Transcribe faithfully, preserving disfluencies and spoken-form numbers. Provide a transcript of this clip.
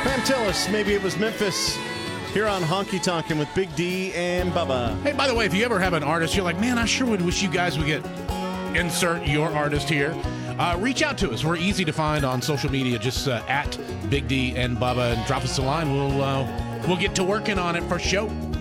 Pam Tillis, maybe it was Memphis, here on Honky Tonkin' with Big D and Bubba. Hey, by the way, if you ever have an artist, you're like, man, I sure would wish you guys would get insert your artist here. Uh, reach out to us. We're easy to find on social media. Just uh, at Big D and Bubba, and drop us a line. We'll uh, we'll get to working on it for show.